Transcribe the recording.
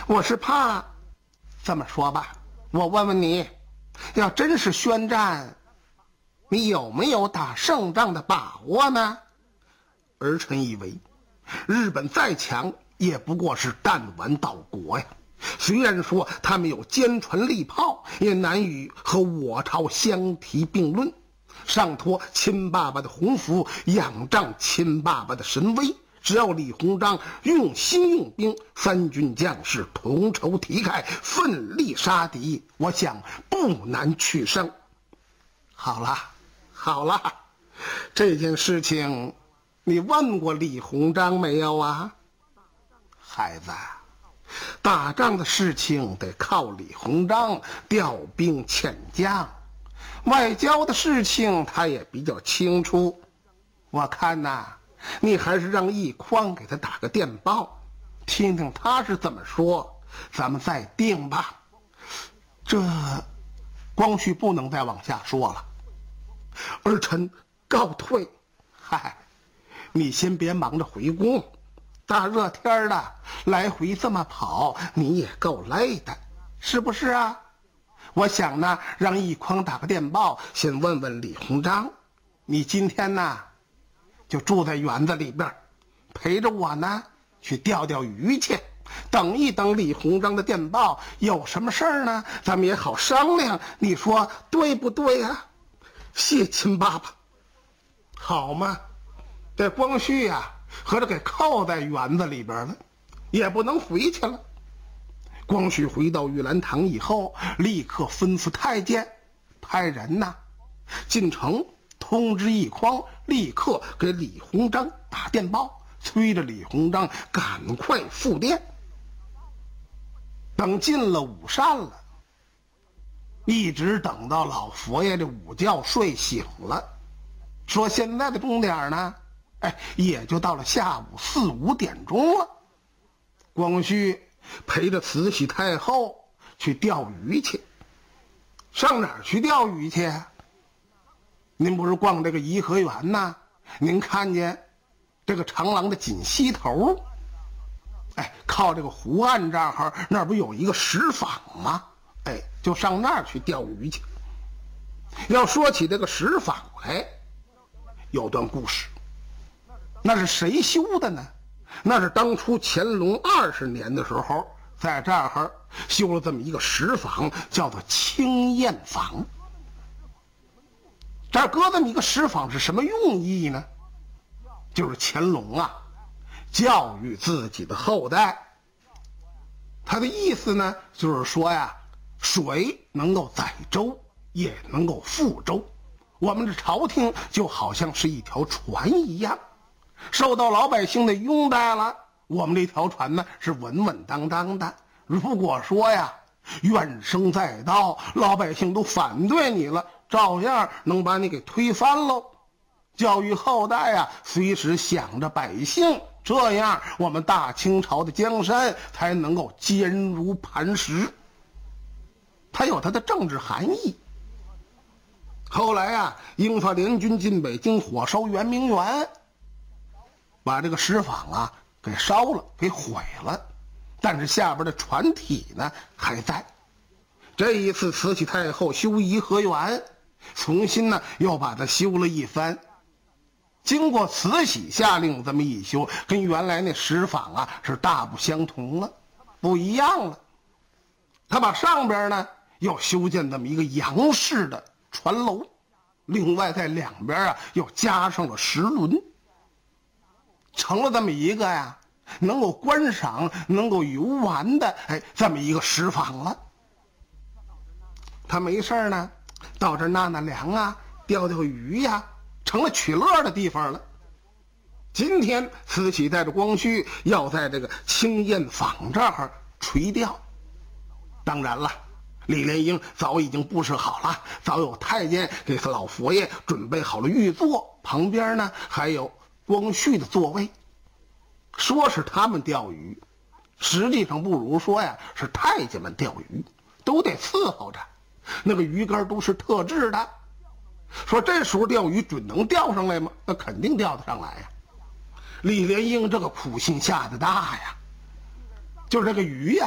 我是怕，这么说吧，我问问你，要真是宣战，你有没有打胜仗的把握呢？儿臣以为，日本再强，也不过是弹丸岛国呀。虽然说他们有坚船利炮，也难以和我朝相提并论。上托亲爸爸的鸿福，仰仗亲爸爸的神威。只要李鸿章用心用兵，三军将士同仇敌忾，奋力杀敌，我想不难取胜。好了，好了，这件事情你问过李鸿章没有啊？孩子，打仗的事情得靠李鸿章调兵遣将，外交的事情他也比较清楚。我看呐，你还是让奕匡给他打个电报，听听他是怎么说，咱们再定吧。这光绪不能再往下说了，儿臣告退。嗨，你先别忙着回宫，大热天的来回这么跑，你也够累的，是不是啊？我想呢，让奕匡打个电报，先问问李鸿章，你今天呢就住在园子里边，陪着我呢去钓钓鱼去，等一等李鸿章的电报，有什么事儿呢咱们也好商量，你说对不对啊？谢亲爸爸。好嘛，这光绪啊合着给扣在园子里边了，也不能回去了。光绪回到玉兰堂以后，立刻吩咐太监派人呐进城通知奕匡，立刻给李鸿章打电报，催着李鸿章赶快复电。等进了午膳了，一直等到老佛爷这午觉睡醒了，说现在的钟点呢，也就到了下午4、5点钟了。光绪陪着慈禧太后去钓鱼去。上哪儿去钓鱼去？您不是逛这个颐和园呐？您看见这个长廊的锦溪头，靠这个湖岸这儿那儿不有一个石坊吗？就上那儿去钓鱼去。要说起这个石坊来，有段故事。那是谁修的呢？那是当初乾隆20年的时候，在这儿修了这么一个石坊，叫做清验坊。这儿搁这么一个石坊是什么用意呢？就是乾隆啊教育自己的后代。他的意思呢就是说呀，水能够载舟，也能够覆舟。我们的朝廷就好像是一条船一样，受到老百姓的拥戴了，我们这条船呢是稳稳当当的。如果说呀怨声载道，老百姓都反对你了，照样能把你给推翻喽。教育后代啊，随时想着百姓，这样我们大清朝的江山才能够坚如磐石。它有它的政治含义。后来啊，英法联军进北京，火烧圆明园，把这个石坊啊给烧了，给毁了，但是下边的船体呢还在。这一次慈禧太后修颐和园，重新呢又把它修了一番。经过慈禧下令这么一修，跟原来那石坊啊是大不相同了，不一样了。他把上边呢又修建这么一个洋式的船楼，另外在两边啊又加上了石轮，成了这么一个呀能够观赏能够游玩的这么一个石坊了。他没事呢到这纳纳凉啊，钓钓鱼呀，成了取乐的地方了。今天慈禧带着光绪要在这个清验坊这儿垂钓，当然了，李莲英早已经布置好了，早有太监给他老佛爷准备好了御座，旁边呢还有光绪的座位。说是他们钓鱼，实际上不如说呀是太监们钓鱼，都得伺候着，那个鱼竿都是特制的。说这时候钓鱼准能钓上来吗？那肯定钓得上来呀。李莲英这个苦心下的大呀，就是这个鱼呀